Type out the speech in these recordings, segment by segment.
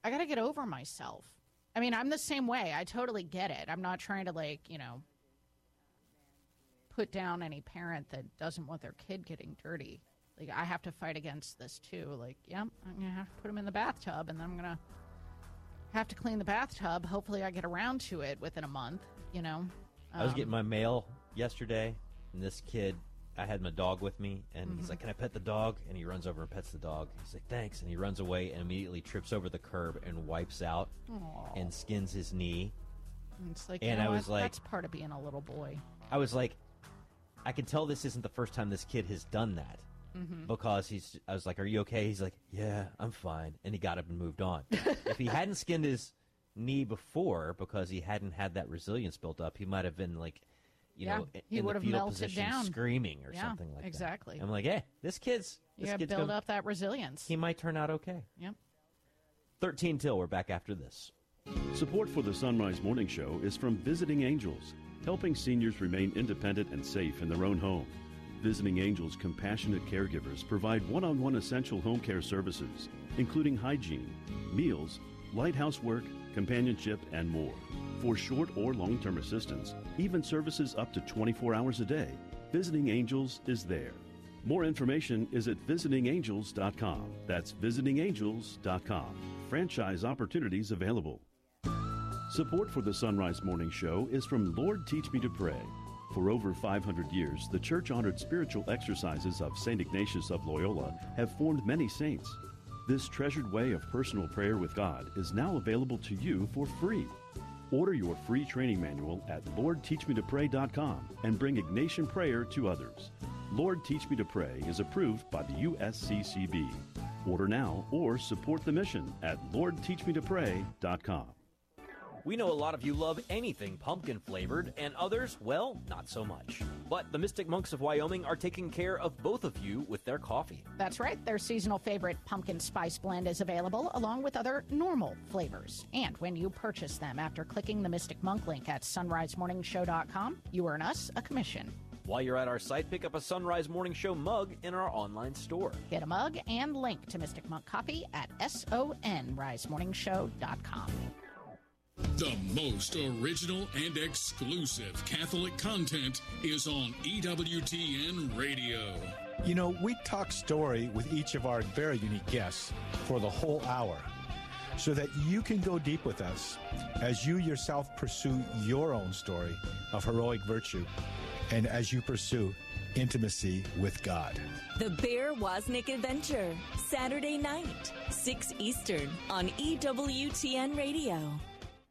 I got to get over myself. I mean, I'm the same way. I totally get it. I'm not trying to, put down any parent that doesn't want their kid getting dirty. Like, I have to fight against this, too. Like, I'm going to have to put him in the bathtub, and then I'm going to have to clean the bathtub. Hopefully I get around to it within a month, I was getting my mail yesterday, and this kid, I had my dog with me, and he's like, can I pet the dog? And he runs over and pets the dog. He's like, thanks. And he runs away and immediately trips over the curb and wipes out and skins his knee. And it's like, and I was like, that's part of being a little boy. I was like, I can tell this isn't the first time this kid has done that. Because I was like, are you okay? He's like, yeah, I'm fine. And he got up and moved on. If he hadn't skinned his knee before because he hadn't had that resilience built up, he might have been like, he in would the have fetal melted position down, screaming or something like exactly. that. I'm like, hey, this kid's build up that resilience. He might turn out okay. Yep. 13 till. We're back after this. Support for the Sunrise Morning Show is from Visiting Angels, helping seniors remain independent and safe in their own home. Visiting Angels compassionate caregivers provide one-on-one essential home care services, including hygiene, meals, light housework, companionship, and more. For short or long-term assistance, even services up to 24 hours a day, Visiting Angels is there. More information is at visitingangels.com. That's visitingangels.com. Franchise opportunities available. Support for the Sunrise Morning Show is from Lord Teach Me to Pray. For over 500 years, the church-honored spiritual exercises of St. Ignatius of Loyola have formed many saints. This treasured way of personal prayer with God is now available to you for free. Order your free training manual at LordTeachMeToPray.com and bring Ignatian prayer to others. Lord Teach Me to Pray is approved by the USCCB. Order now or support the mission at LordTeachMeToPray.com. We know a lot of you love anything pumpkin-flavored, and others, well, not so much. But the Mystic Monks of Wyoming are taking care of both of you with their coffee. That's right. Their seasonal favorite pumpkin spice blend is available, along with other normal flavors. And when you purchase them after clicking the Mystic Monk link at sunrisemorningshow.com, you earn us a commission. While you're at our site, pick up a Sunrise Morning Show mug in our online store. Get a mug and link to Mystic Monk Coffee at sonrisemorningshow.com. The most original and exclusive Catholic content is on EWTN Radio. You know, we talk story with each of our very unique guests for the whole hour so that you can go deep with us as you yourself pursue your own story of heroic virtue and as you pursue intimacy with God. The Bear Wozniak Adventure, Saturday night, 6 Eastern on EWTN Radio.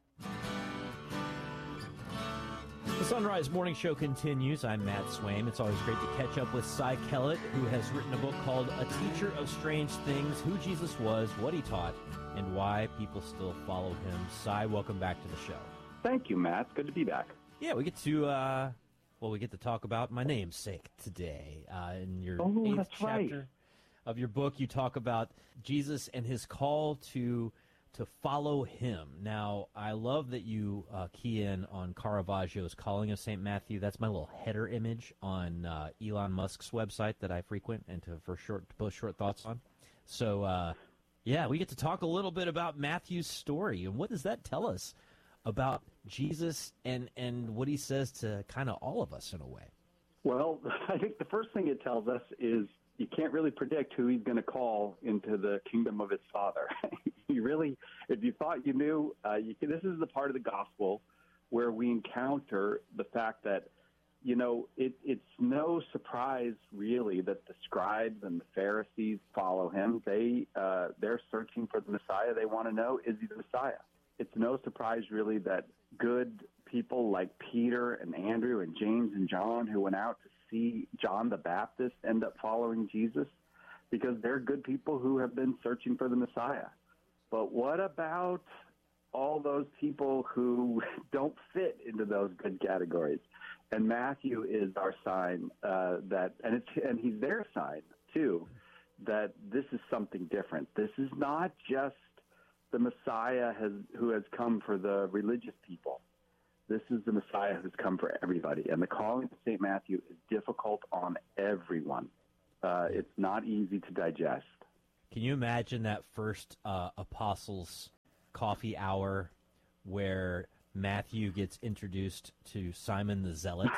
The Sunrise Morning Show continues. I'm Matt Swaim. It's always great to catch up with Cy Kellett, who has written a book called A Teacher of Strange Things, Who Jesus Was, What He Taught, and Why People Still Follow Him. Cy, welcome back to the show. Thank you, Matt. Good to be back. Yeah, we get to talk about my namesake today. In your 8th chapter of your book, you talk about Jesus and his call to follow him. Now, I love that you key in on Caravaggio's Calling of St. Matthew. That's my little header image on Elon Musk's website that I frequent and to post short thoughts on. So, we get to talk a little bit about Matthew's story. And what does that tell us about Jesus and what he says to kind of all of us in a way? Well, I think the first thing it tells us is you can't really predict who he's going to call into the kingdom of his Father. If you thought you knew, this is the part of the gospel where we encounter the fact that, it's no surprise really that the scribes and the Pharisees follow him. They're searching for the Messiah. They want to know, is he the Messiah? It's no surprise really that good people like Peter and Andrew and James and John, who went out to see John the Baptist, end up following Jesus because they're good people who have been searching for the Messiah. But what about all those people who don't fit into those good categories? And Matthew is our sign and he's their sign too, that this is something different. This is not just the Messiah who has come for the religious people. This is the Messiah who's come for everybody. And the calling of St. Matthew is difficult on everyone. It's not easy to digest. Can you imagine that first apostles' coffee hour where Matthew gets introduced to Simon the Zealot.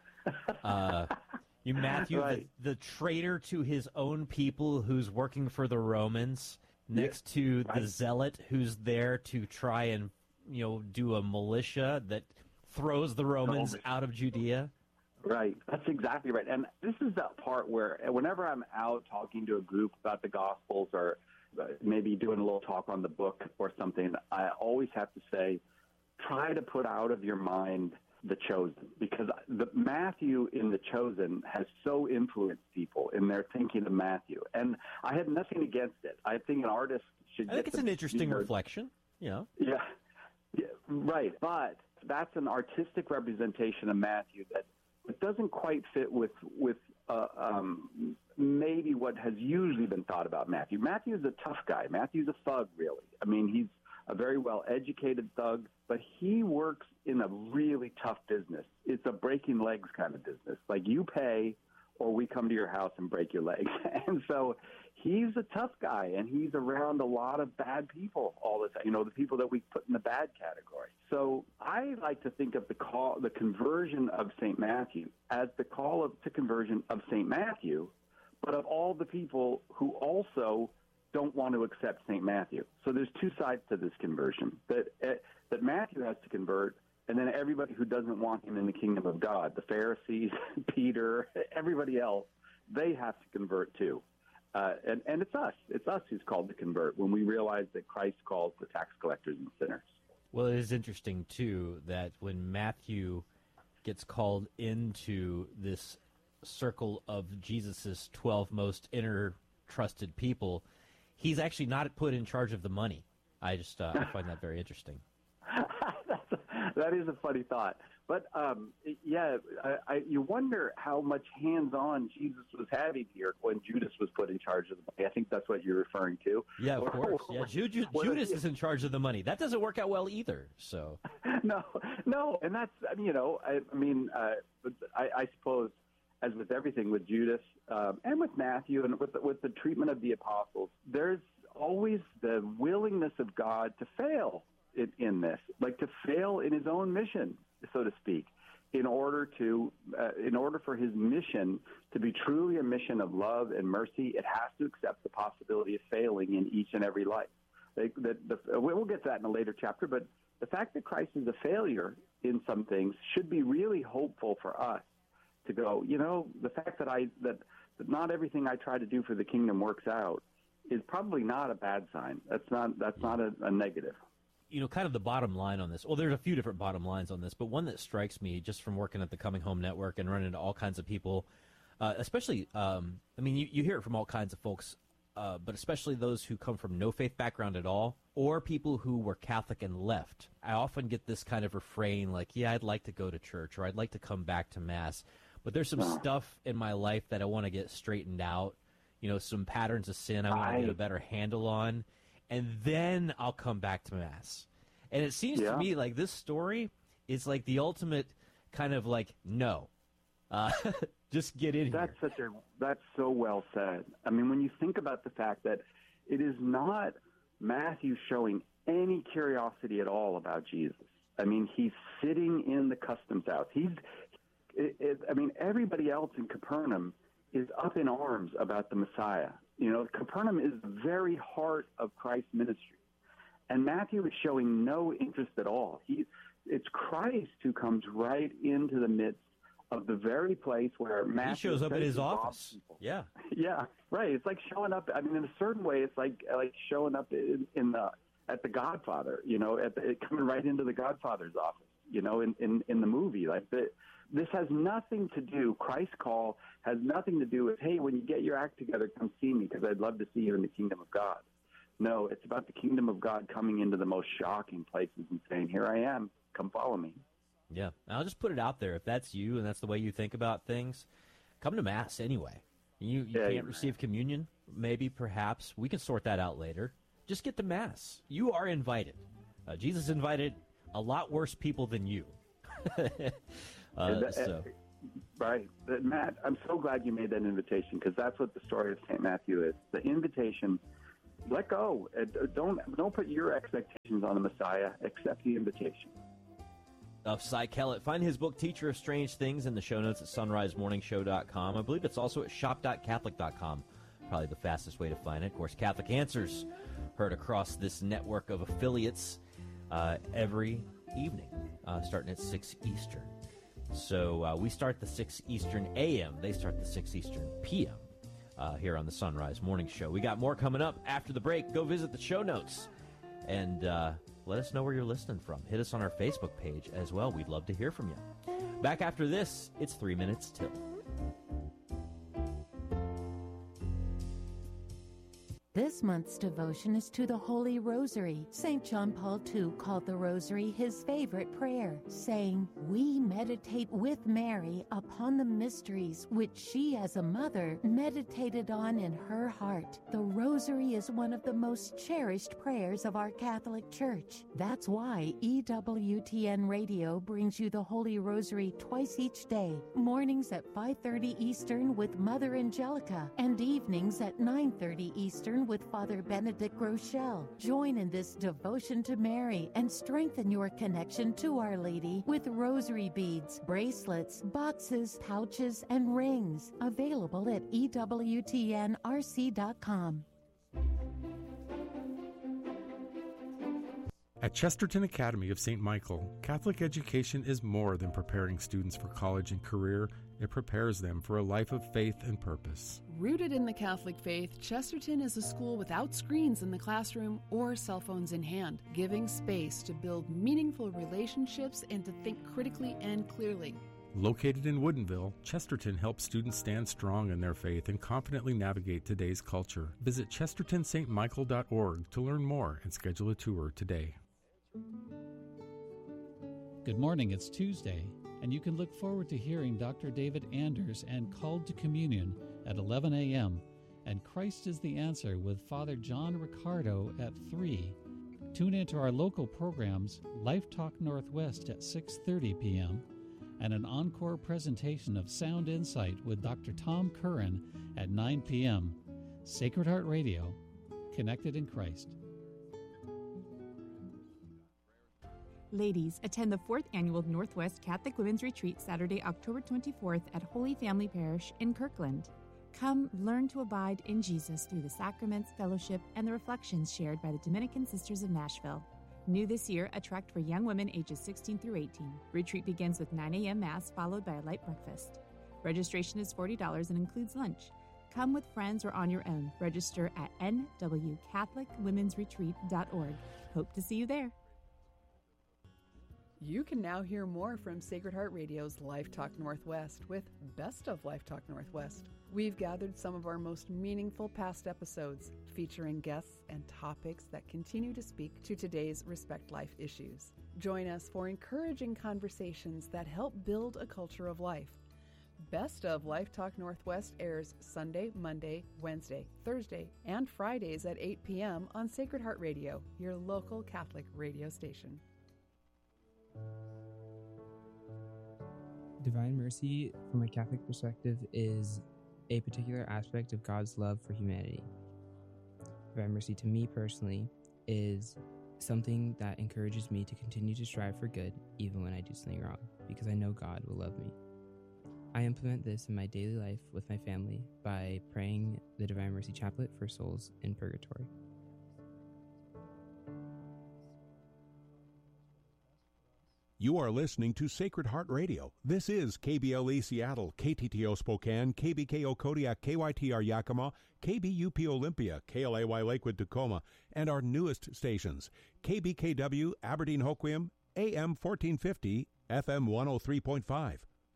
Matthew, right. the traitor to his own people who's working for the Romans, next to the zealot who's there to try and, do a militia that throws the Romans out of Judea. Right. That's exactly right. And this is that part where whenever I'm out talking to a group about the Gospels or maybe doing a little talk on the book or something, I always have to say, try to put out of your mind The Chosen, because Matthew in The Chosen has so influenced people in their thinking of Matthew. And I have nothing against it. I think an artist should. I think it's an interesting reflection. Yeah, right. But that's an artistic representation of Matthew that doesn't quite fit with maybe what has usually been thought about Matthew. Matthew's a tough guy. Matthew's a thug, really. I mean, he's a very well-educated thug, but he works in a really tough business. It's a breaking legs kind of business. Like, you pay or we come to your house and break your legs. And so he's a tough guy, and he's around a lot of bad people all the time, the people that we put in the bad category. So I like to think of the conversion of St. Matthew as the call to conversion of St. Matthew, but of all the people who also don't want to accept St. Matthew. So there's two sides to this conversion, that Matthew has to convert, and then everybody who doesn't want him in the kingdom of God, the Pharisees, Peter, everybody else, they have to convert too. And it's us. It's us who's called to convert when we realize that Christ calls the tax collectors and sinners. Well, it is interesting, too, that when Matthew gets called into this circle of Jesus' 12 most inner trusted people, he's actually not put in charge of the money. I find that very interesting. That is a funny thought. But, you wonder how much hands-on Jesus was having here when Judas was put in charge of the money. I think that's what you're referring to. Yeah, of course. Yeah, Judas is in charge of the money. That doesn't work out well either. So No, and that's, I suppose, as with everything with Judas and with Matthew and with the treatment of the apostles, there's always the willingness of God to fail in this, like to fail in his own mission, so to speak, in order for his mission to be truly a mission of love and mercy. It has to accept the possibility of failing in each and every life. We'll get to that in a later chapter, but the fact that Christ is a failure in some things should be really hopeful for us to go, the fact that not everything I try to do for the kingdom works out is probably not a bad sign. That's not a negative. Kind of the bottom line on this. Well, there's a few different bottom lines on this, but one that strikes me just from working at the Coming Home Network and running into all kinds of people, especially, you hear it from all kinds of folks, but especially those who come from no faith background at all, or people who were Catholic and left. I often get this kind of refrain like, yeah, I'd like to go to church, or I'd like to come back to Mass, but there's some stuff in my life that I want to get straightened out, some patterns of sin I want to get a better handle on, and then I'll come back to Mass. And it seems to me like this story is like the ultimate kind of like, no, just get in here. That's so well said. I mean, when you think about the fact that it is not Matthew showing any curiosity at all about Jesus. I mean, he's sitting in the customs house. Everybody else in Capernaum is up in arms about the Messiah. Capernaum is the very heart of Christ's ministry. And Matthew is showing no interest at all. It's Christ who comes right into the midst of the very place where Matthew shows up at his office. Yeah. Yeah, right. It's like showing up. I mean, in a certain way, it's like showing up at the Godfather. Coming right into the Godfather's office. In the movie, this has nothing to do. Christ's call has nothing to do with, hey, when you get your act together, come see me because I'd love to see you in the kingdom of God. No, it's about the kingdom of God coming into the most shocking places and saying, here I am, come follow me. Yeah, I'll just put it out there. If that's you and that's the way you think about things, come to Mass anyway. You can't receive communion, maybe, perhaps. We can sort that out later. Just get to Mass. You are invited. Jesus invited a lot worse people than you. Right. Matt, I'm so glad you made that invitation because that's what the story of St. Matthew is. The invitation let go. Don't put your expectations on the Messiah. Accept the invitation. Of Cy Kellett. Find his book, Teacher of Strange Things, in the show notes at sunrisemorningshow.com. I believe it's also at shop.catholic.com. Probably the fastest way to find it. Of course, Catholic Answers, heard across this network of affiliates every evening, starting at 6 Eastern. So we start the 6 Eastern a.m. They start the 6 Eastern p.m. Here on the Sunrise Morning Show. We got more coming up after the break. Go visit the show notes and let us know where you're listening from. Hit us on our Facebook page as well. We'd love to hear from you. Back after this, it's 3 minutes till. This month's devotion is to the Holy Rosary. St. John Paul II called the Rosary his favorite prayer, saying, "We meditate with Mary upon the mysteries which she as a mother meditated on in her heart." The Rosary is one of the most cherished prayers of our Catholic Church. That's why EWTN Radio brings you the Holy Rosary twice each day, mornings at 5:30 Eastern with Mother Angelica, and evenings at 9:30 Eastern with Father Benedict Rochelle. Join in this devotion to Mary and strengthen your connection to Our Lady with rosary beads, bracelets, boxes, pouches, and rings. Available at EWTNRC.com. At Chesterton Academy of St. Michael, Catholic education is more than preparing students for college and career. It prepares them for a life of faith and purpose. Rooted in the Catholic faith, Chesterton is a school without screens in the classroom or cell phones in hand, giving space to build meaningful relationships and to think critically and clearly. Located in Woodinville, Chesterton helps students stand strong in their faith and confidently navigate today's culture. Visit chestertonstmichael.org to learn more and schedule a tour today. Good morning, it's Tuesday, and you can look forward to hearing Dr. David Anders and Called to Communion at 11 a.m. and Christ is the Answer with Father John Ricardo at 3. Tune into our local programs, Life Talk Northwest at 6:30 p.m. and an encore presentation of Sound Insight with Dr. Tom Curran at 9 p.m. Sacred Heart Radio, connected in Christ. Ladies, attend the 4th Annual Northwest Catholic Women's Retreat Saturday, October 24th at Holy Family Parish in Kirkland. Come learn to abide in Jesus through the sacraments, fellowship, and the reflections shared by the Dominican Sisters of Nashville. New this year, a tract for young women ages 16 through 18. Retreat begins with 9 a.m. Mass followed by a light breakfast. Registration is $40 and includes lunch. Come with friends or on your own. Register at nwcatholicwomensretreat.org. Hope to see you there. You can now hear more from Sacred Heart Radio's Life Talk Northwest with Best of Life Talk Northwest. We've gathered some of our most meaningful past episodes, featuring guests and topics that continue to speak to today's Respect Life issues. Join us for encouraging conversations that help build a culture of life. Best of Life Talk Northwest airs Sunday, Monday, Wednesday, Thursday, and Fridays at 8 p.m. on Sacred Heart Radio, your local Catholic radio station. Divine mercy, from a Catholic perspective, is a particular aspect of God's love for humanity. Divine mercy, to me personally, is something that encourages me to continue to strive for good, even when I do something wrong, because I know God will love me. I implement this in my daily life with my family by praying the Divine Mercy Chaplet for souls in purgatory. You are listening to Sacred Heart Radio. This is KBLE Seattle, KTTO Spokane, KBKO Kodiak, KYTR Yakima, KBUP Olympia, KLAY Lakewood Tacoma, and our newest stations, KBKW Aberdeen Hoquiam, AM 1450, FM 103.5.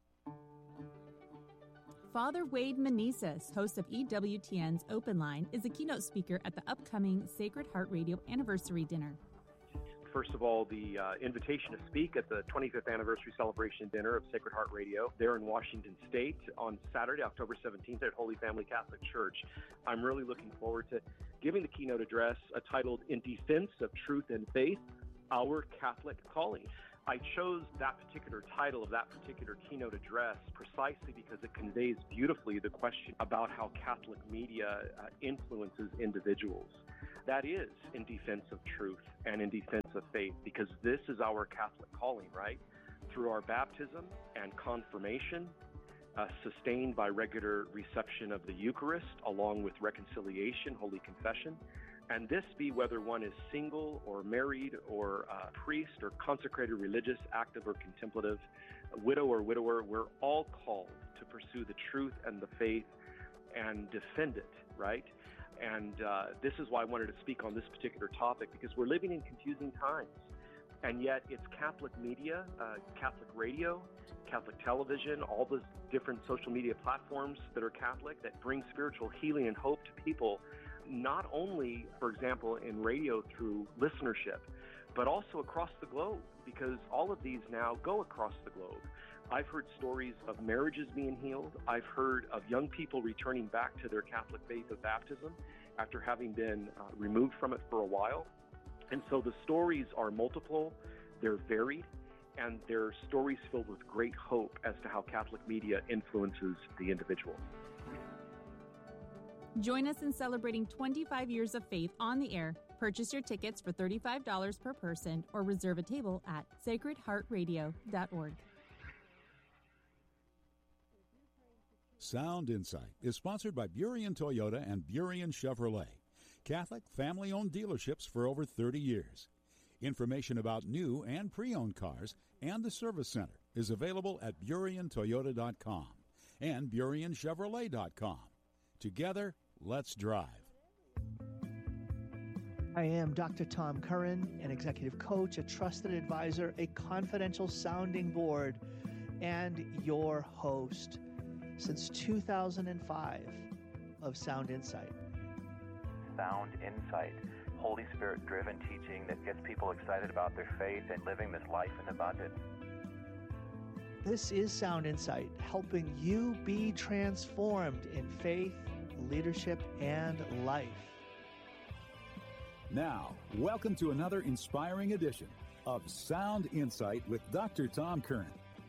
Father Wade Meneses, host of EWTN's Open Line, is a keynote speaker at the upcoming Sacred Heart Radio Anniversary Dinner. First of all, the invitation to speak at the 25th Anniversary Celebration Dinner of Sacred Heart Radio there in Washington State on Saturday, October 17th at Holy Family Catholic Church. I'm really looking forward to giving the keynote address titled In Defense of Truth and Faith, Our Catholic Calling. I chose that particular title of that particular keynote address precisely because it conveys beautifully the question about how Catholic media influences individuals. that is in defense of truth and in defense of faith, because this is our Catholic calling, right? Through our baptism and confirmation, sustained by regular reception of the Eucharist, along with reconciliation, Holy Confession, and this be whether one is single or married or priest or consecrated religious, active or contemplative, widow or widower, we're all called to pursue the truth and the faith and defend it, right? And this is why I wanted to speak on this particular topic, because we're living in confusing times. And yet it's Catholic media, Catholic radio, Catholic television, all those different social media platforms that are Catholic that bring spiritual healing and hope to people, not only, for example, in radio through listenership, but also across the globe, because all of these now go across the globe. I've heard stories of marriages being healed. I've heard of young people returning back to their Catholic faith of baptism after having been removed from it for a while. And so the stories are multiple, they're varied, and they're stories filled with great hope as to how Catholic media influences the individual. Join us in celebrating 25 years of faith on the air. Purchase your tickets for $35 per person or reserve a table at sacredheartradio.org. Sound Insight is sponsored by Burien Toyota and Burien Chevrolet, Catholic family-owned dealerships for over 30 years. Information about new and pre-owned cars and the service center is available at BurienToyota.com and BurienChevrolet.com. Together, let's drive. I am Dr. Tom Curran, an executive coach, a trusted advisor, a confidential sounding board, and your host since 2005 of Sound Insight. Sound Insight, Holy Spirit-driven teaching that gets people excited about their faith and living this life in abundance. This is Sound Insight, helping you be transformed in faith, leadership, and life. Now, welcome to another inspiring edition of Sound Insight with Dr. Tom Curran.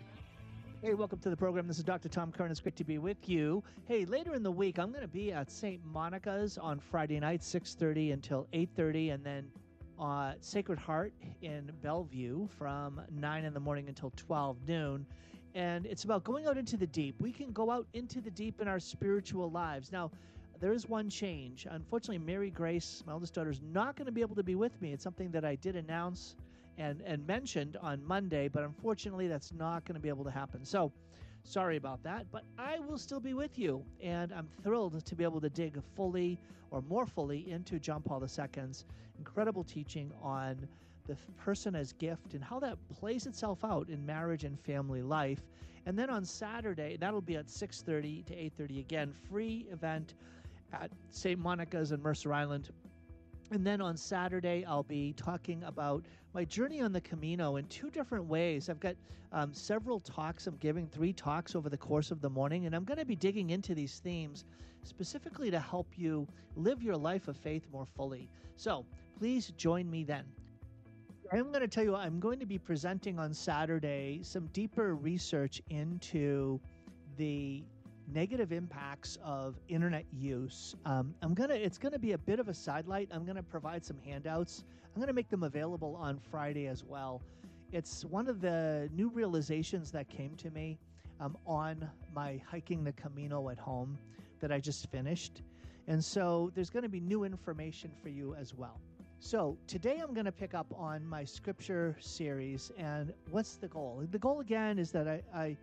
Hey, welcome to the program. This is Dr. Tom Curran. It's great to be with you. Hey, later in the week, I'm going to be at St. Monica's on Friday night, 6:30 until 8:30, and then Sacred Heart in Bellevue from 9 in the morning until 12 noon. And it's about going out into the deep. We can go out into the deep in our spiritual lives. Now, there is one change. Unfortunately, Mary Grace, my oldest daughter, is not going to be able to be with me. It's something that I did announce and mentioned on Monday, but unfortunately that's not going to be able to happen. So sorry about that, but I will still be with you, and I'm thrilled to be able to dig fully or more fully into John Paul II's incredible teaching on the person as gift and how that plays itself out in marriage and family life. And then on Saturday, that'll be at 6:30 to 8:30 again, free event at St. Monica's in Mercer Island. And then on Saturday, I'll be talking about my journey on the Camino in two different ways. I've got several talks. I'm giving 3 talks over the course of the morning, and I'm going to be digging into these themes specifically to help you live your life of faith more fully. So please join me then. I'm going to tell you, I'm going to be presenting on Saturday some deeper research into the negative impacts of internet use. It's going to be a bit of a sidelight. I'm going to provide some handouts. I'm going to make them available on Friday as well. It's one of the new realizations that came to me on my hiking the Camino at home that I just finished. And so there's going to be new information for you as well. So today I'm going to pick up on my scripture series. And what's the goal? The goal again is that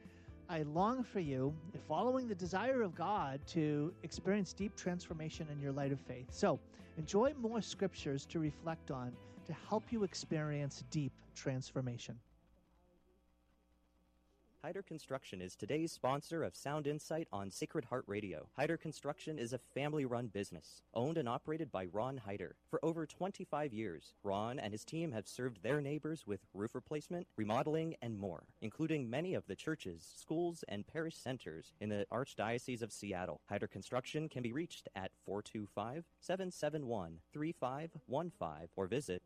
I long for you, following the desire of God, to experience deep transformation in your light of faith. So enjoy more scriptures to reflect on to help you experience deep transformation. Hyder Construction is today's sponsor of Sound Insight on Sacred Heart Radio. Hyder Construction is a family-run business, owned and operated by Ron Hyder. For over 25 years, Ron and his team have served their neighbors with roof replacement, remodeling, and more, including many of the churches, schools, and parish centers in the Archdiocese of Seattle. Hyder Construction can be reached at 425-771-3515 or visit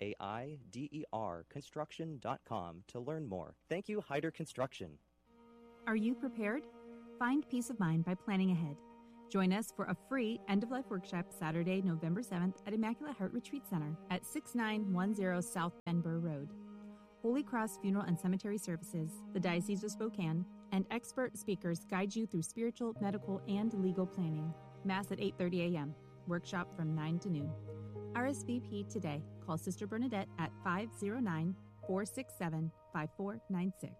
HAIDERconstruction.com to learn more. Thank you, Hyder Construction. Are you prepared? Find peace of mind by planning ahead. Join us for a free end-of-life workshop Saturday, November 7th at Immaculate Heart Retreat Center at 6910 South Bend Burr Road. Holy Cross Funeral and Cemetery Services, the Diocese of Spokane, and expert speakers guide you through spiritual, medical, and legal planning. Mass at 8:30 a.m. Workshop from 9 to noon. RSVP today. Call Sister Bernadette at 509-467-5496.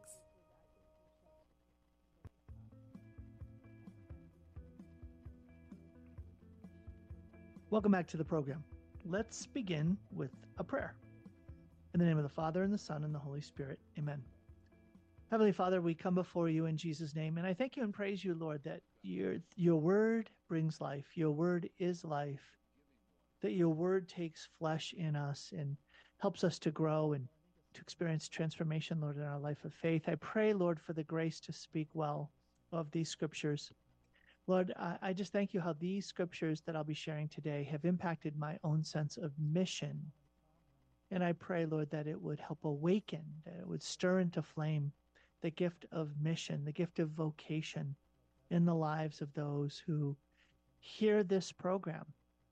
Welcome back to the program. Let's begin with a prayer. In the name of the Father, and the Son, and the Holy Spirit. Amen. Heavenly Father, we come before you in Jesus' name, and I thank you and praise you, Lord, that your word brings life. Your word is life. That your word takes flesh in us and helps us to grow and to experience transformation, Lord, in our life of faith. I pray, Lord, for the grace to speak well of these scriptures. Lord, I just thank you how these scriptures that I'll be sharing today have impacted my own sense of mission. And I pray, Lord, that it would help awaken, that it would stir into flame the gift of mission, the gift of vocation in the lives of those who hear this program.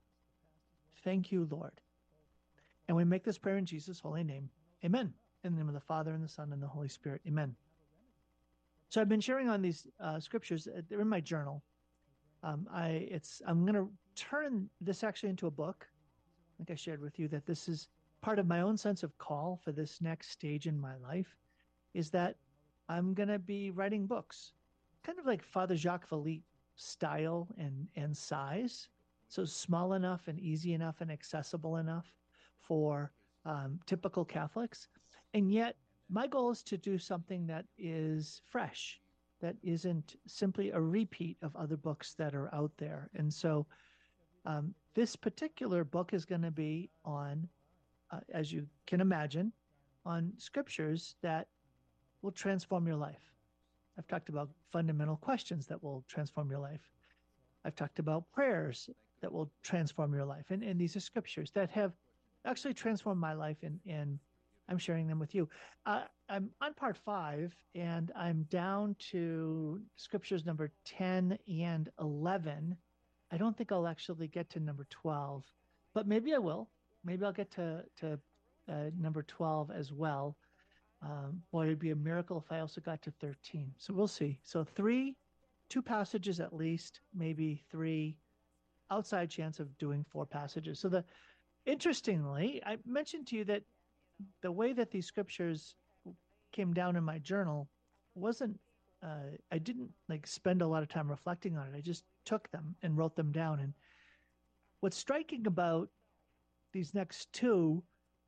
Thank you, Lord. And we make this prayer in Jesus' holy name. Amen. In the name of the Father, and the Son, and the Holy Spirit. Amen. So I've been sharing on these scriptures. They're in my journal. I'm going to turn this actually into a book. I think I shared with you that this is part of my own sense of call for this next stage in my life, is that I'm going to be writing books, kind of like Father Jacques Vallée style and size. So small enough and easy enough and accessible enough for typical Catholics. And yet my goal is to do something that is fresh, that isn't simply a repeat of other books that are out there. And so this particular book is going to be on, as you can imagine, on scriptures that will transform your life. I've talked about fundamental questions that will transform your life. I've talked about prayers that will transform your life. And these are scriptures that have actually transformed my life, and I'm sharing them with you. I'm on part 5, and I'm down to scriptures number 10 and 11. I don't think I'll actually get to number 12, but maybe I will. Maybe I'll get to number 12 as well. Boy, it'd be a miracle if I also got to 13. So we'll see. So 2 passages at least, maybe 3, outside chance of doing 4 passages. So interestingly, I mentioned to you that the way that these scriptures came down in my journal wasn't, I didn't spend a lot of time reflecting on it. I just took them and wrote them down. And what's striking about these next 2,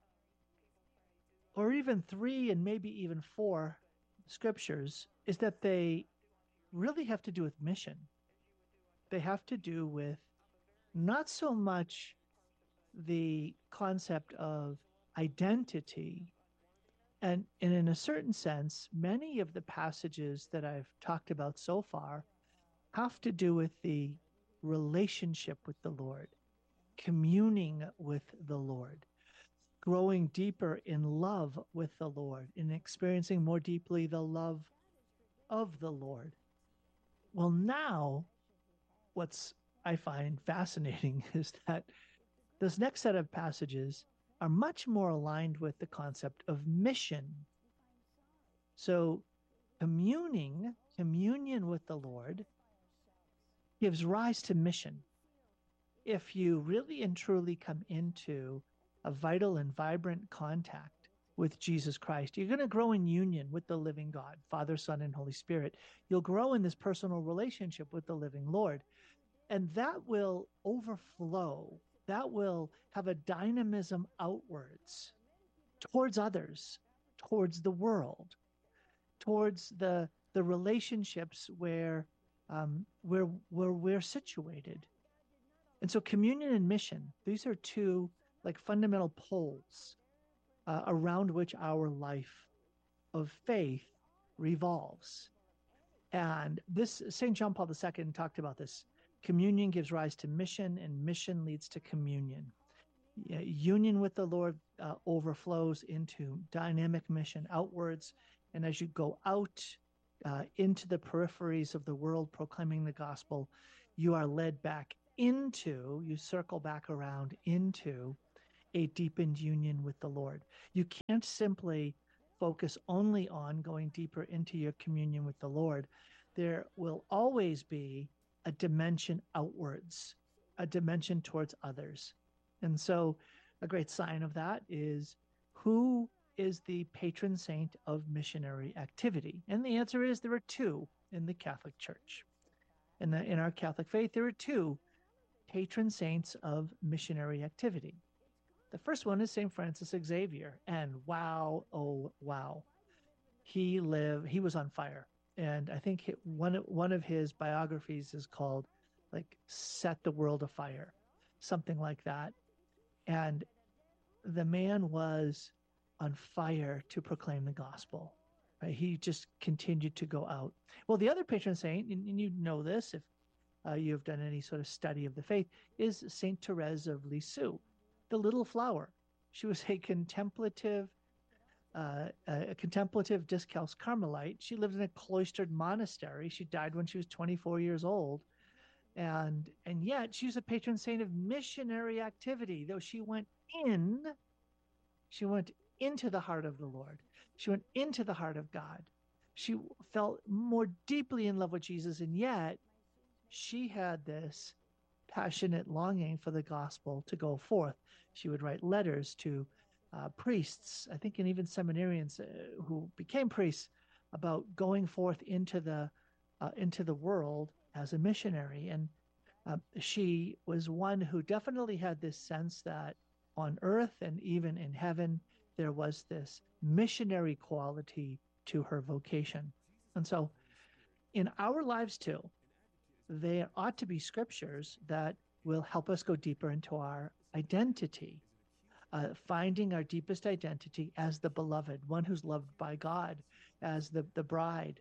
or even 3 and maybe even 4 scriptures, is that they really have to do with mission. They have to do with not so much the concept of identity. And in a certain sense, many of the passages that I've talked about so far have to do with the relationship with the Lord, communing with the Lord, growing deeper in love with the Lord, and experiencing more deeply the love of the Lord. Well, now, what's I find fascinating is that this next set of passages are much more aligned with the concept of mission. So communion with the Lord gives rise to mission. If you really and truly come into a vital and vibrant contact with Jesus Christ, you're going to grow in union with the living God, Father, Son, and Holy Spirit. You'll grow in this personal relationship with the living Lord. And that will overflow. That will have a dynamism outwards towards others, towards the world, towards the relationships where we're situated. And so communion and mission, these are 2 fundamental poles around which our life of faith revolves. And this St. John Paul II talked about this. Communion gives rise to mission, and mission leads to communion. Union with the Lord overflows into dynamic mission outwards. And as you go out into the peripheries of the world proclaiming the gospel, you are led back into, you circle back around into a deepened union with the Lord. You can't simply focus only on going deeper into your communion with the Lord. There will always be a dimension outwards, a dimension towards others. And so a great sign of that is, who is the patron saint of missionary activity? And the answer is there are two in the Catholic Church. In our Catholic faith, there are two patron saints of missionary activity. The first one is St. Francis Xavier. And wow, oh, wow. He was on fire. And I think one of his biographies is called, like, Set the World Afire, something like that. And the man was on fire to proclaim the gospel. Right? He just continued to go out. Well, the other patron saint, and you know this if you've done any sort of study of the faith, is Saint Therese of Lisieux, the little flower. She was a contemplative Discalced Carmelite. She lived in a cloistered monastery. She died when she was 24 years old. And yet she was a patron saint of missionary activity. Though she went into the heart of the Lord. She went into the heart of God. She fell more deeply in love with Jesus, and yet she had this passionate longing for the gospel to go forth. She would write letters to priests, I think, and even seminarians who became priests, about going forth into the world as a missionary. And she was one who definitely had this sense that on earth and even in heaven, there was this missionary quality to her vocation. And so in our lives too, there ought to be scriptures that will help us go deeper into our identity, finding our deepest identity as the beloved, one who's loved by God, as the bride,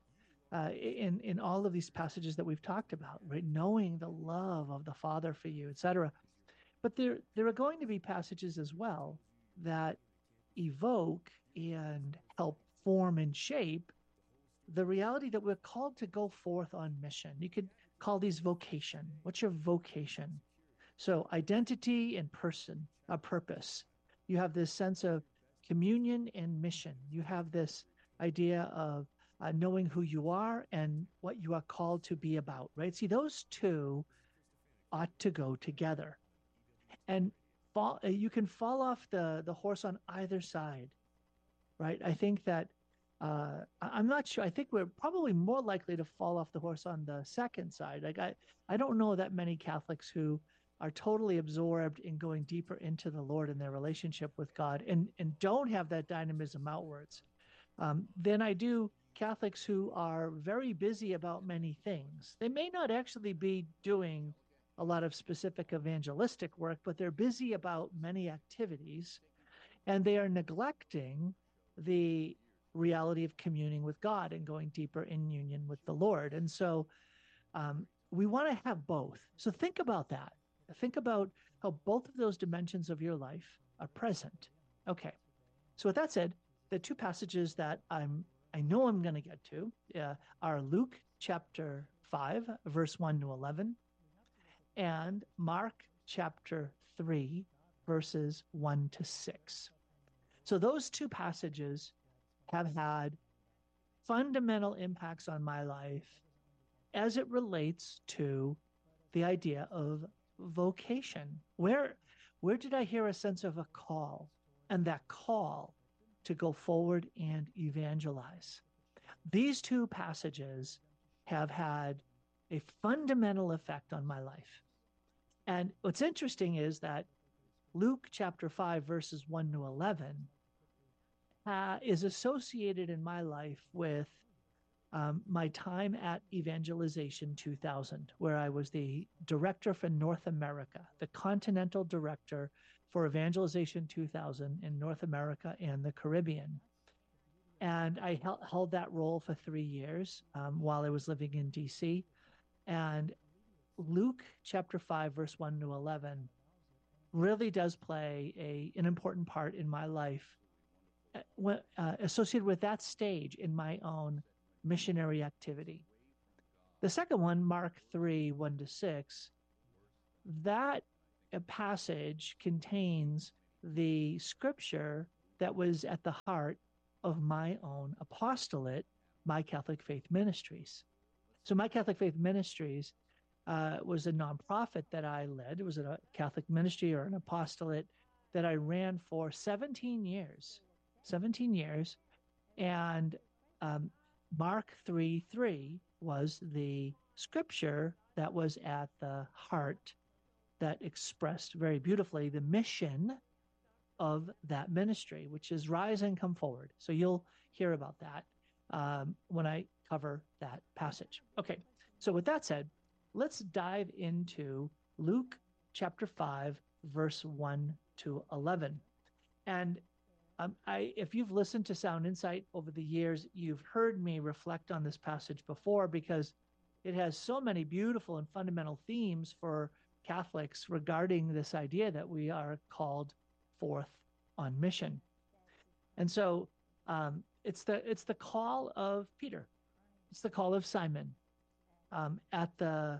in all of these passages that we've talked about, right? Knowing the love of the Father for you, etc. But there are going to be passages as well that evoke and help form and shape the reality that we're called to go forth on mission. You could call these vocation. What's your vocation? So identity and purpose. You have this sense of communion and mission. You have this idea of knowing who you are and what you are called to be about, right? See, those two ought to go together. And you can fall off the horse on either side, right? I think that, I'm not sure. I think we're probably more likely to fall off the horse on the second side. Like I don't know that many Catholics who are totally absorbed in going deeper into the Lord and their relationship with God and don't have that dynamism outwards. Then I do Catholics who are very busy about many things. They may not actually be doing a lot of specific evangelistic work, but they're busy about many activities, and they are neglecting the reality of communing with God and going deeper in union with the Lord. And so we want to have both. So think about that. Think about how both of those dimensions of your life are present. Okay. So with that said, the two passages that I know I'm going to get to are Luke chapter 5, verse 1 to 11, and Mark chapter 3, verses 1 to 6. So those two passages have had fundamental impacts on my life as it relates to the idea of vocation. Where did I hear a sense of a call, and that call to go forward and evangelize? These two passages have had a fundamental effect on my life. And what's interesting is that Luke chapter 5, verses 1 to 11 is associated in my life with my time at Evangelization 2000, where I was the director for North America, the continental director for Evangelization 2000 in North America and the Caribbean. And I held that role for 3 years while I was living in D.C. And Luke chapter 5, verse 1 to 11 really does play an important part in my life associated with that stage in my own missionary activity. The second one, Mark 3, 1-6, that passage contains the scripture that was at the heart of my own apostolate, My Catholic Faith Ministries. So My Catholic Faith Ministries was a nonprofit that I led. It was a Catholic ministry or an apostolate that I ran for 17 years. 17 years. And Mark 3:3 was the scripture that was at the heart that expressed very beautifully the mission of that ministry, which is rise and come forward. So you'll hear about that when I cover that passage. Okay, so with that said, let's dive into Luke chapter 5, verse 1-11. And if you've listened to Sound Insight over the years, you've heard me reflect on this passage before because it has so many beautiful and fundamental themes for Catholics regarding this idea that we are called forth on mission. And so it's the call of Peter. It's the call of Simon at the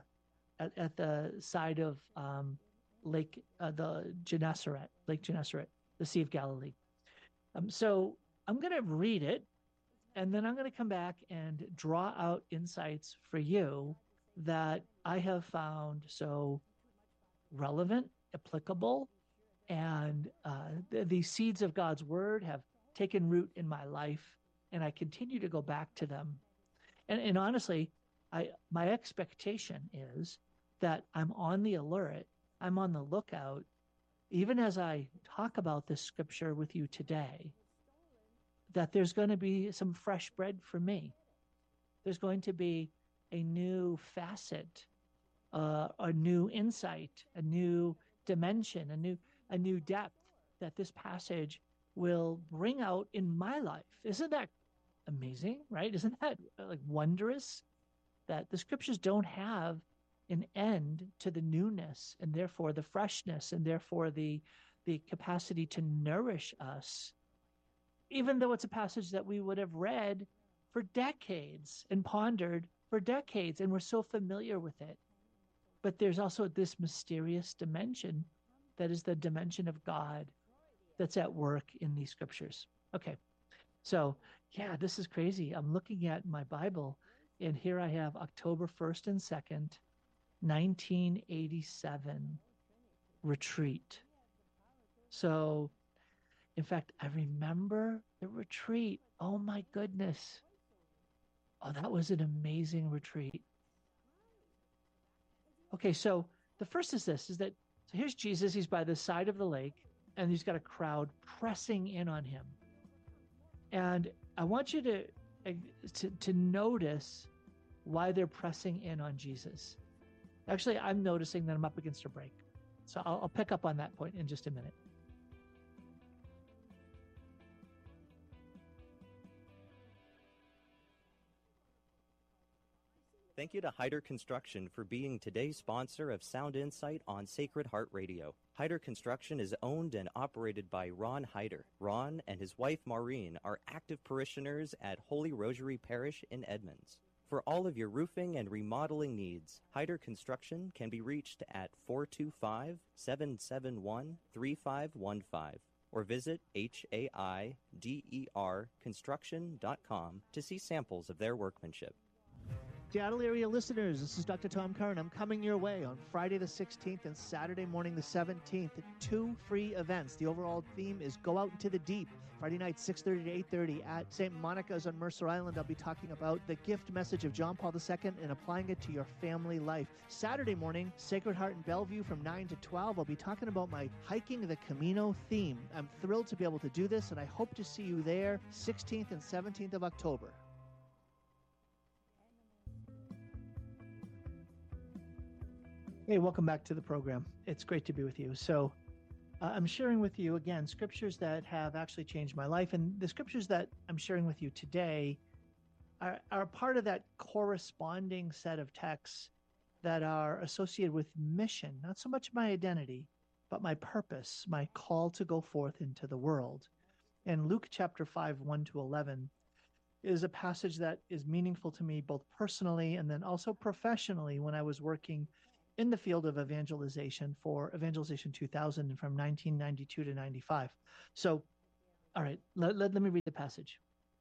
side of Lake Gennesaret, the Sea of Galilee. So I'm going to read it, and then I'm going to come back and draw out insights for you that I have found so relevant, applicable, and the seeds of God's word have taken root in my life, and I continue to go back to them. And honestly, my expectation is that I'm on the alert, I'm on the lookout, even as I talk about this scripture with you today, that there's going to be some fresh bread for me. There's going to be a new facet, a new insight, a new dimension, a new depth that this passage will bring out in my life. Isn't that amazing, right? Isn't that like wondrous that the scriptures don't have an end to the newness and therefore the freshness and therefore the capacity to nourish us, even though it's a passage that we would have read for decades and pondered for decades, and we're so familiar with it. But there's also this mysterious dimension that is the dimension of God that's at work in these scriptures. Okay, so yeah, this is crazy. I'm looking at my Bible, and here I have October 1st and 2nd, 1987 retreat. So, in fact, I remember the retreat. Oh my goodness. Oh, that was an amazing retreat. Okay, so the first is this, so here's Jesus. He's by the side of the lake, and he's got a crowd pressing in on him. And I want you to notice why they're pressing in on Jesus. Actually, I'm noticing that I'm up against a break. So I'll pick up on that point in just a minute. Thank you to Hyder Construction for being today's sponsor of Sound Insight on Sacred Heart Radio. Hyder Construction is owned and operated by Ron Hyder. Ron and his wife Maureen are active parishioners at Holy Rosary Parish in Edmonds. For all of your roofing and remodeling needs, Hyder Construction can be reached at 425-771-3515 or visit HAIDERconstruction.com to see samples of their workmanship. Seattle area listeners, this is Dr. Tom Curran. I'm coming your way on Friday the 16th and Saturday morning the 17th. 2 free events. The overall theme is Go Out into the Deep. Friday night, 6:30 to 8:30 at St. Monica's on Mercer Island. I'll be talking about the gift message of John Paul II and applying it to your family life. Saturday morning, Sacred Heart in Bellevue from 9 to 12. I'll be talking about my Hiking the Camino theme. I'm thrilled to be able to do this, and I hope to see you there 16th and 17th of October. Hey, welcome back to the program. It's great to be with you. So I'm sharing with you, again, scriptures that have actually changed my life. And the scriptures that I'm sharing with you today are part of that corresponding set of texts that are associated with mission, not so much my identity, but my purpose, my call to go forth into the world. In Luke chapter 5, 1-11, is a passage that is meaningful to me both personally and then also professionally when I was working in the field of evangelization for Evangelization 2000 and from 1992 to 95. So, all right, let me read the passage.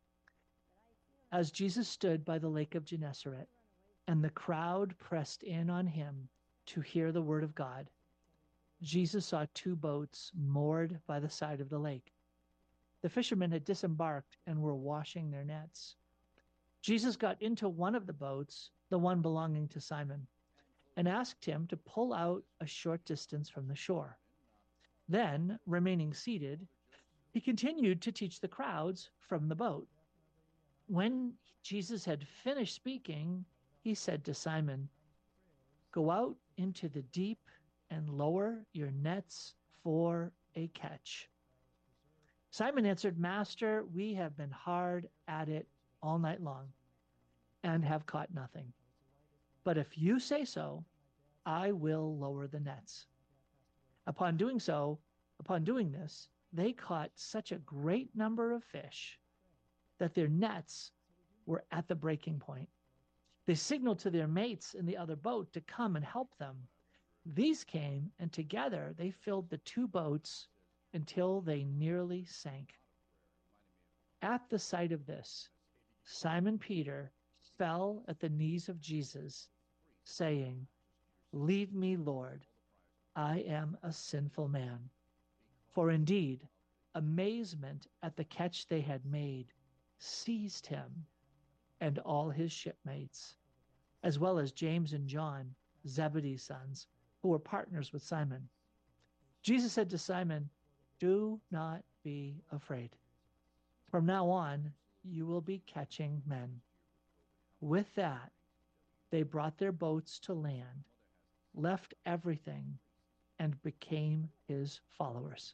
As Jesus stood by the lake of Gennesaret, and the crowd pressed in on him to hear the word of God, Jesus saw two boats moored by the side of the lake. The fishermen had disembarked and were washing their nets. Jesus got into one of the boats, the one belonging to Simon, and asked him to pull out a short distance from the shore. Then, remaining seated, he continued to teach the crowds from the boat. When Jesus had finished speaking, he said to Simon, "Go out into the deep and lower your nets for a catch." Simon answered, "Master, we have been hard at it all night long and have caught nothing. But if you say so, I will lower the nets." Upon doing this, they caught such a great number of fish that their nets were at the breaking point. They signaled to their mates in the other boat to come and help them. These came, and together they filled the two boats until they nearly sank. At the sight of this, Simon Peter fell at the knees of Jesus, saying, "Leave me, Lord, I am a sinful man." For indeed, amazement at the catch they had made seized him and all his shipmates, as well as James and John, Zebedee's sons, who were partners with Simon. Jesus said to Simon, "Do not be afraid. From now on, you will be catching men." With that, they brought their boats to land, left everything, and became his followers.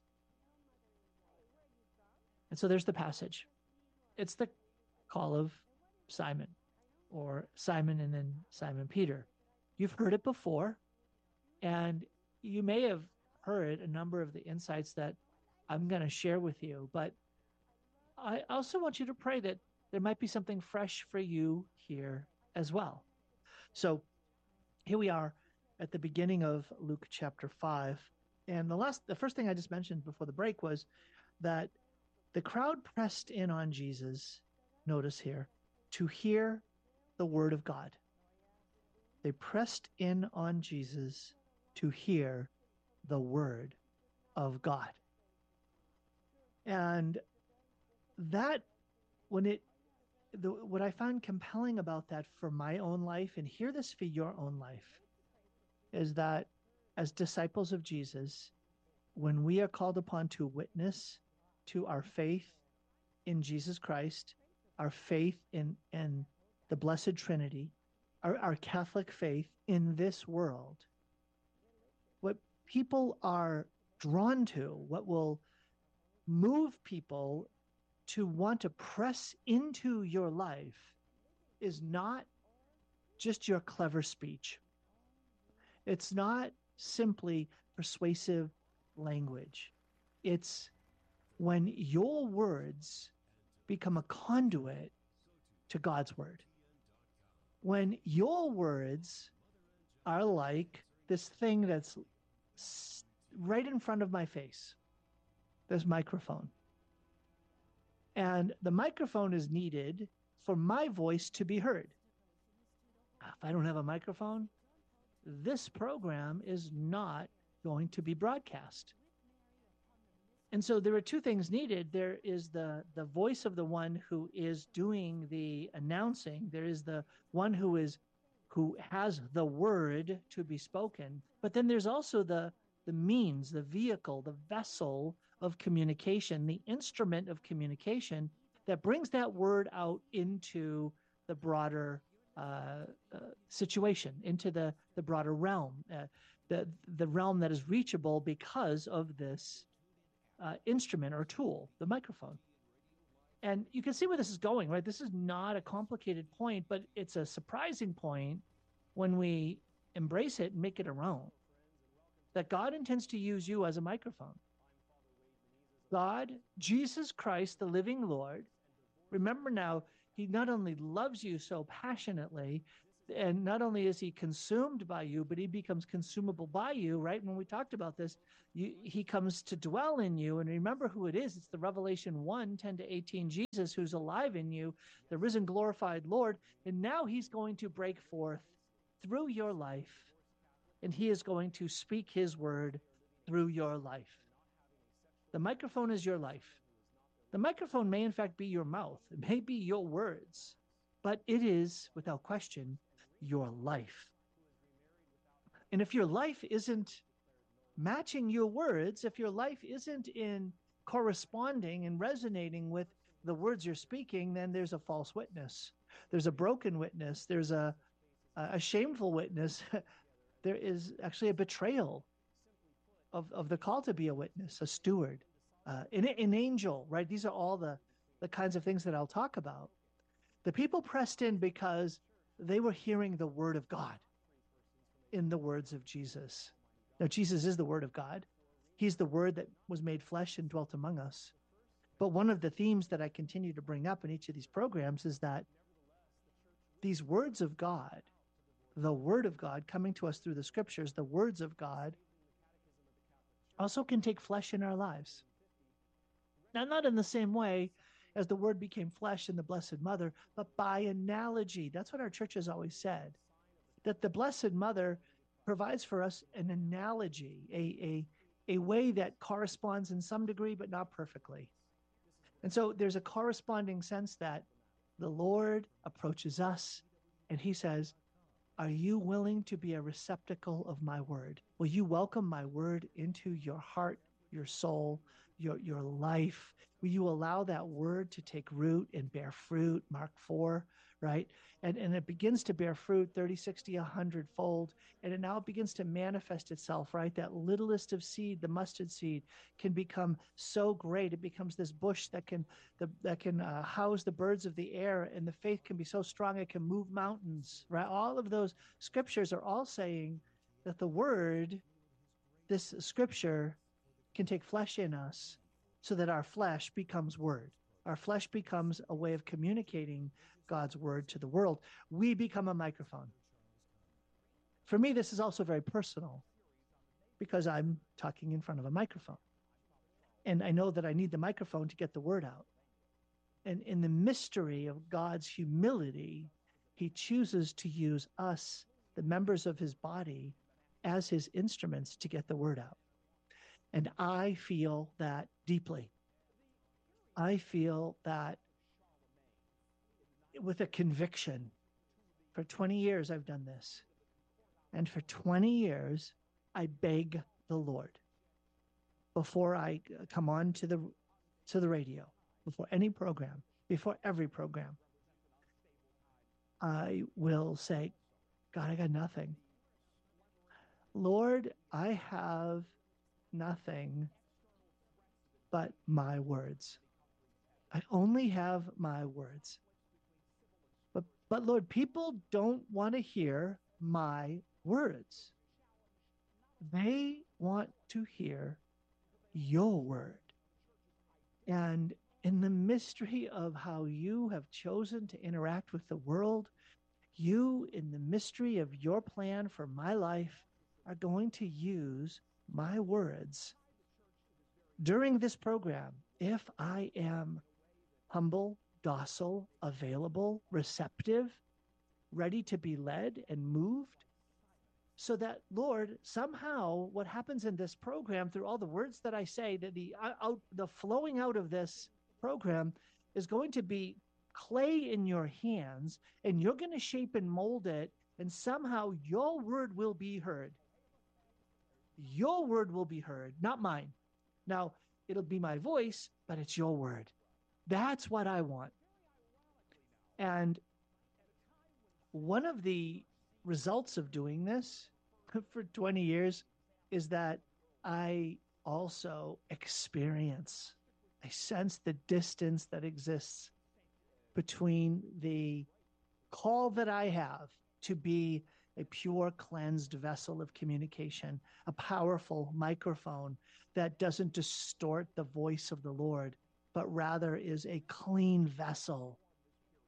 And so there's the passage. It's the call of Simon, or Simon and then Simon Peter. You've heard it before, and you may have heard a number of the insights that I'm going to share with you, but I also want you to pray that there might be something fresh for you here as well. So here we are at the beginning of Luke chapter 5. And the first thing I just mentioned before the break was that the crowd pressed in on Jesus, notice here, to hear the word of God. They pressed in on Jesus to hear the word of God. And that, what I found compelling about that for my own life, and hear this for your own life, is that as disciples of Jesus, when we are called upon to witness to our faith in Jesus Christ, our faith in the Blessed Trinity, our Catholic faith in this world, what people are drawn to, what will move people to want to press into your life, is not just your clever speech. It's not simply persuasive language. It's when your words become a conduit to God's word. When your words are like this thing that's right in front of my face, this microphone. And the microphone is needed for my voice to be heard. If I don't have a microphone, this program is not going to be broadcast. And so there are two things needed. There is the voice of the one who is doing the announcing. There is the one who has the word to be spoken. But then there's also the means, the vehicle, the vessel of communication, the instrument of communication that brings that word out into the broader situation, into the broader realm, the realm that is reachable because of this instrument or tool, the microphone. And you can see where this is going, right? This is not a complicated point, but it's a surprising point when we embrace it and make it our own. That God intends to use you as a microphone. God, Jesus Christ, the living Lord. Remember now, He not only loves you so passionately, and not only is he consumed by you, but he becomes consumable by you, right? When we talked about this, he comes to dwell in you. And remember who it is. It's the Revelation 1:10-18 Jesus who's alive in you, the risen, glorified Lord. And now he's going to break forth through your life, and he is going to speak his word through your life. The microphone is your life. The microphone may in fact be your mouth. It may be your words, but it is, without question, your life. And if your life isn't matching your words, if your life isn't in corresponding and resonating with the words you're speaking, then there's a false witness. There's a broken witness. There's a shameful witness. There is actually a betrayal of the call to be a witness, a steward, an angel, right? These are all the kinds of things that I'll talk about. The people pressed in because they were hearing the word of God in the words of Jesus. Now, Jesus is the word of God. He's the word that was made flesh and dwelt among us. But one of the themes that I continue to bring up in each of these programs is that these words of God, the word of God coming to us through the scriptures, the words of God, also can take flesh in our lives. Now, not in the same way as the word became flesh in the Blessed Mother, but by analogy. That's what our church has always said, that the Blessed Mother provides for us an analogy, a way that corresponds in some degree, but not perfectly. And so there's a corresponding sense that the Lord approaches us and he says, are you willing to be a receptacle of my word? Will you welcome my word into your heart, your soul, your life? Will you allow that word to take root and bear fruit? Mark 4, right? And it begins to bear fruit 30, 60, 100-fold. And it now begins to manifest itself, right? That littlest of seed, the mustard seed, can become so great. It becomes this bush that can house the birds of the air, and the faith can be so strong it can move mountains, right? All of those scriptures are all saying that the word, this scripture, can take flesh in us so that our flesh becomes word. Our flesh becomes a way of communicating God's word to the world. We become a microphone. For me, this is also very personal because I'm talking in front of a microphone. And I know that I need the microphone to get the word out. And in the mystery of God's humility, he chooses to use us, the members of his body, as his instruments to get the word out. And I feel that deeply. I feel that with a conviction. For 20 years, I've done this. And for 20 years, I beg the Lord, before I come on to the radio, before any program, before every program, I will say, God, I got nothing. Lord, I have nothing but my words. I only have my words. But Lord, people don't want to hear my words. They want to hear your word. And in the mystery of how you have chosen to interact with the world, you, in the mystery of your plan for my life, are going to use my words during this program. If I am humble, docile, available, receptive, ready to be led and moved, so that, Lord, somehow what happens in this program through all the words that I say, that the flowing out of this program is going to be clay in your hands, and you're going to shape and mold it, and somehow your word will be heard. Your word will be heard, not mine. Now, it'll be my voice, but it's your word. That's what I want. And one of the results of doing this for 20 years is that I also I sense the distance that exists between the call that I have to be a pure, cleansed vessel of communication, a powerful microphone that doesn't distort the voice of the Lord, but rather is a clean vessel,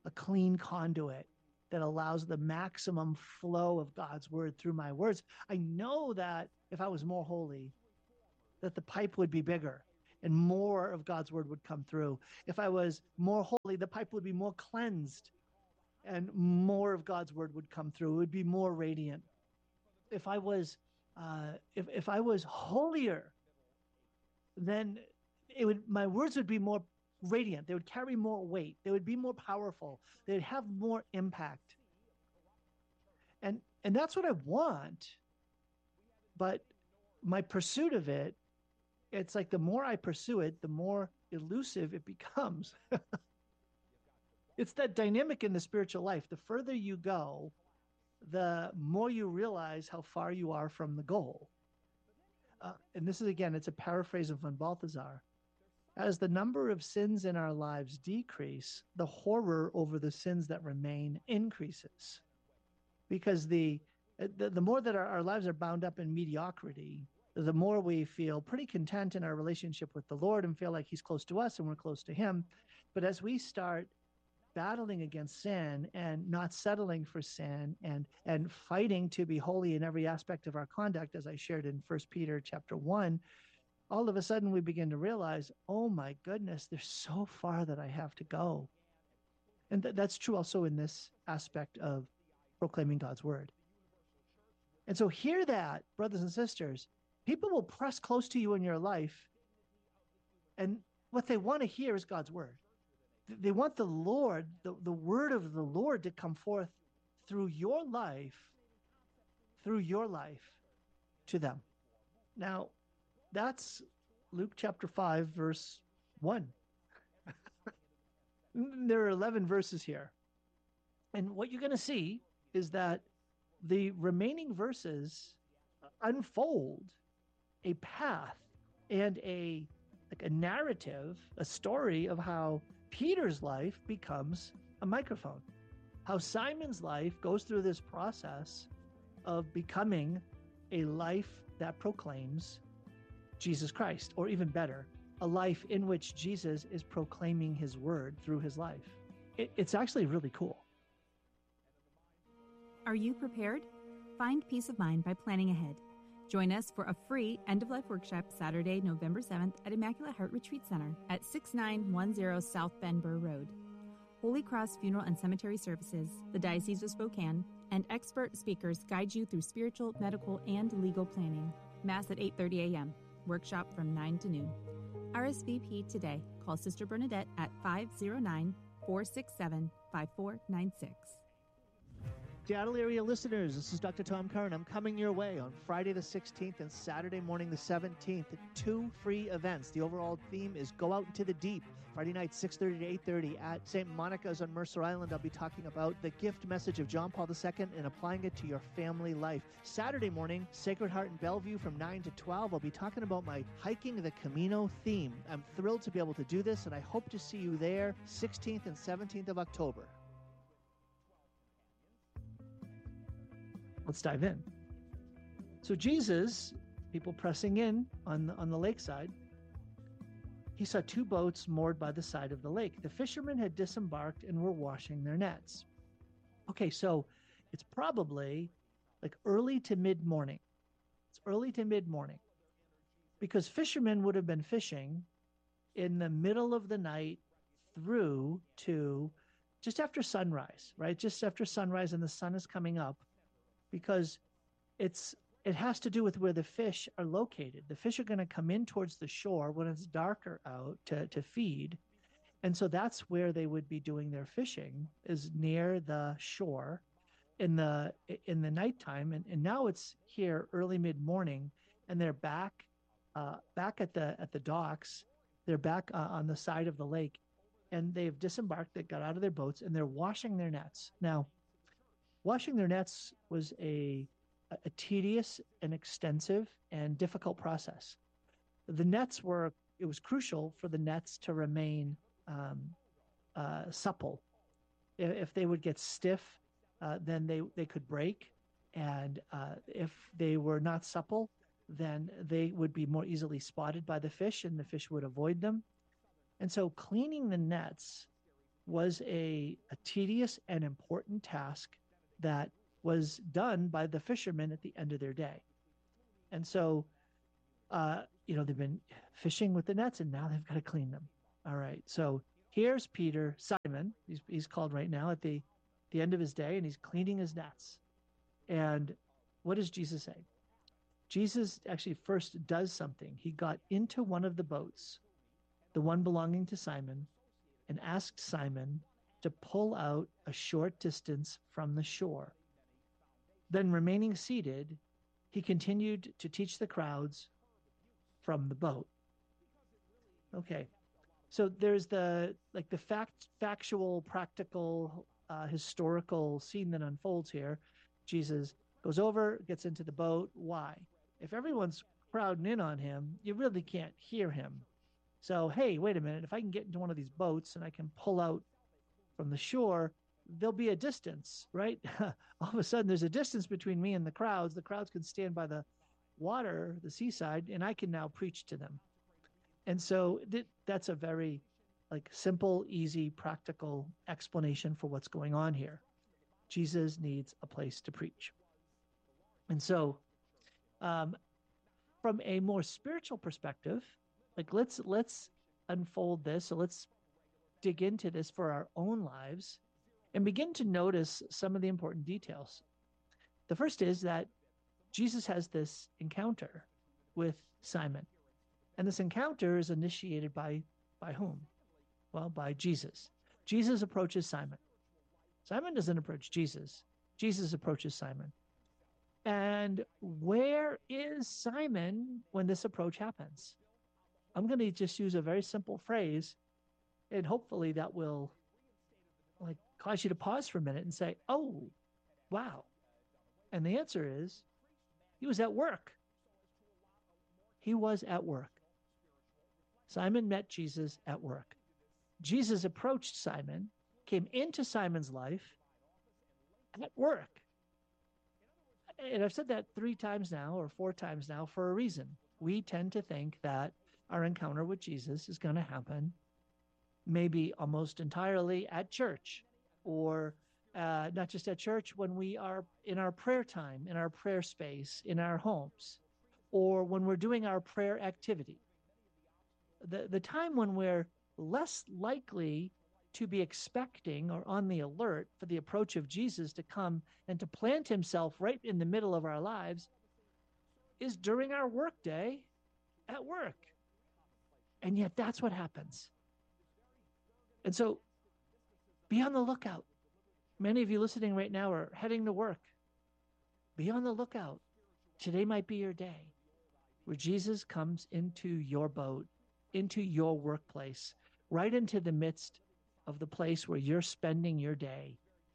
a clean conduit that allows the maximum flow of God's word through my words. I know that if I was more holy, that the pipe would be bigger and more of God's word would come through. If I was more holy, the pipe would be more cleansed and more of God's word would come through. It would be more radiant. If I was if I was holier, then my words would be more radiant. They would carry more weight. They would be more powerful. They would have more impact. And that's what I want. But my pursuit of it, it's like the more I pursue it, the more elusive it becomes. It's that dynamic in the spiritual life. The further you go, the more you realize how far you are from the goal. And this is, again, it's a paraphrase of von Balthasar. As the number of sins in our lives decrease, the horror over the sins that remain increases. Because the more that our lives are bound up in mediocrity, the more we feel pretty content in our relationship with the Lord and feel like he's close to us and we're close to him. But as we start battling against sin and not settling for sin and fighting to be holy in every aspect of our conduct, as I shared in 1 Peter chapter 1, all of a sudden we begin to realize, oh my goodness, there's so far that I have to go. And that's true also in this aspect of proclaiming God's word. And so hear that, brothers and sisters. People will press close to you in your life, and what they want to hear is God's word. They want the Lord, the word of the Lord to come forth through your life to them. Now, that's Luke chapter 5, verse 1. There are 11 verses here. And what you're going to see is that the remaining verses unfold a path and a narrative, a story of how Peter's life becomes a microphone, how Simon's life goes through this process of becoming a life that proclaims Jesus Christ, or even better, a life in which Jesus is proclaiming his word through his life. It's actually really cool. Are you prepared? Find peace of mind by planning ahead. Join us for a free end-of-life workshop Saturday, November 7th at Immaculate Heart Retreat Center at 6910 South Bend Burr Road. Holy Cross Funeral and Cemetery Services, the Diocese of Spokane, and expert speakers guide you through spiritual, medical, and legal planning. Mass at 8:30 a.m. Workshop from 9 to noon. RSVP today. Call Sister Bernadette at 509-467-5496. Seattle area listeners, this is Dr. Tom Curran. I'm coming your way on Friday the 16th and Saturday morning the 17th. 2 free events. The overall theme is Go Out into the Deep. Friday night, 6:30 to 8:30 at St. Monica's on Mercer Island. I'll be talking about the gift message of John Paul II and applying it to your family life. Saturday morning, Sacred Heart in Bellevue from 9 to 12. I'll be talking about my Hiking the Camino theme. I'm thrilled to be able to do this, and I hope to see you there 16th and 17th of October. Let's dive in. So Jesus, people pressing in on the lakeside, he saw 2 boats moored by the side of the lake. The fishermen had disembarked and were washing their nets. Okay, so it's probably like early to mid-morning. It's early to mid-morning because fishermen would have been fishing in the middle of the night through to just after sunrise, right? Just after sunrise and the sun is coming up. Because it has to do with where the fish are located. The fish are going to come in towards the shore when it's darker out to feed. And so that's where they would be doing their fishing, is near the shore in the nighttime. And now it's here early mid-morning, and they're back at the docks. They're back on the side of the lake, and they've disembarked. They got out of their boats, and they're washing their nets. Now, washing their nets was a tedious and extensive and difficult process. It was crucial for the nets to remain supple. If they would get stiff, then they could break. And if they were not supple, then they would be more easily spotted by the fish and the fish would avoid them. And so cleaning the nets was a tedious and important task that was done by the fishermen at the end of their day. And so, they've been fishing with the nets, and now they've got to clean them. All right. So here's Peter, Simon. He's called right now at the end of his day, and he's cleaning his nets. And what does Jesus say? Jesus actually first does something. He got into one of the boats, the one belonging to Simon, and asked Simon to pull out a short distance from the shore. Then, remaining seated, he continued to teach the crowds from the boat. Okay. So there's the factual, practical, historical scene that unfolds here. Jesus goes over, gets into the boat. Why? If everyone's crowding in on him, you really can't hear him. So, hey, wait a minute. If I can get into one of these boats and I can pull out from the shore, there'll be a distance, right? All of a sudden, there's a distance between me and the crowds. The crowds can stand by the water, the seaside, and I can now preach to them. And so that's a very simple, easy, practical explanation for what's going on here. Jesus needs a place to preach. And so from a more spiritual perspective, let's unfold this. So let's dig into this for our own lives and begin to notice some of the important details. The first is that Jesus has this encounter with Simon. And this encounter is initiated by whom? Well, by Jesus. Jesus approaches Simon. Simon doesn't approach Jesus. Jesus approaches Simon. And where is Simon when this approach happens? I'm going to just use a very simple phrase, and hopefully that will cause you to pause for a minute and say, oh, wow. And the answer is, he was at work. He was at work. Simon met Jesus at work. Jesus approached Simon, came into Simon's life at work. And I've said that 3 times now or 4 times now for a reason. We tend to think that our encounter with Jesus is going to happen maybe almost entirely at church, or not just at church, when we are in our prayer time, in our prayer space, in our homes, or when we're doing our prayer activity. The time when we're less likely to be expecting or on the alert for the approach of Jesus to come and to plant himself right in the middle of our lives is during our workday at work. And yet that's what happens. And so be on the lookout. Many of you listening right now are heading to work. Be on the lookout. Today might be your day where Jesus comes into your boat, into your workplace, right into the midst of the place where you're spending your day.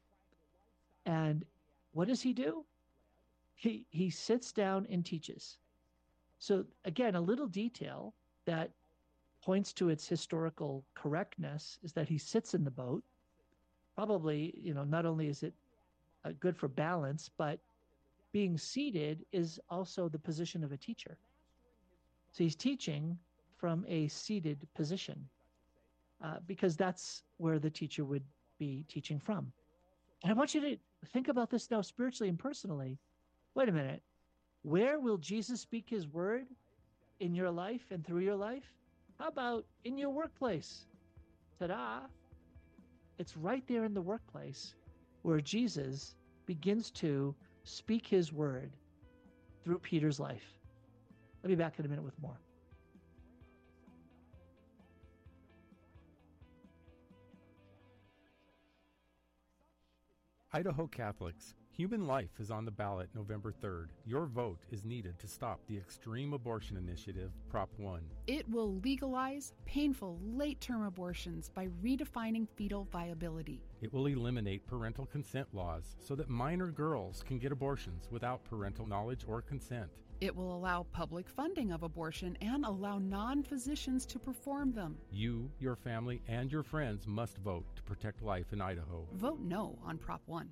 And what does he do? He sits down and teaches. So again, a little detail that points to its historical correctness is that he sits in the boat. Probably, not only is it good for balance, but being seated is also the position of a teacher. So he's teaching from a seated position because that's where the teacher would be teaching from. And I want you to think about this now spiritually and personally. Wait a minute. Where will Jesus speak his word in your life and through your life? How about in your workplace? Ta-da! It's right there in the workplace where Jesus begins to speak his word through Peter's life. I'll be back in a minute with more. Idaho Catholics, human life is on the ballot November 3rd. Your vote is needed to stop the Extreme Abortion Initiative, Prop 1. It will legalize painful late-term abortions by redefining fetal viability. It will eliminate parental consent laws so that minor girls can get abortions without parental knowledge or consent. It will allow public funding of abortion and allow non-physicians to perform them. You, your family, and your friends must vote to protect life in Idaho. Vote no on Prop 1.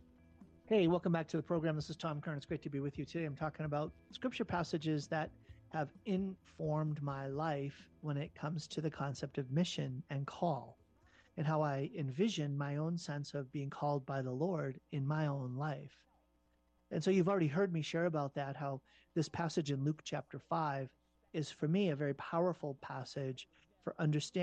Hey, welcome back to the program. This is Tom Kern. It's great to be with you today. I'm talking about scripture passages that have informed my life when it comes to the concept of mission and call, and how I envision my own sense of being called by the Lord in my own life. And so you've already heard me share about that, how this passage in Luke chapter 5 is for me a very powerful passage for understanding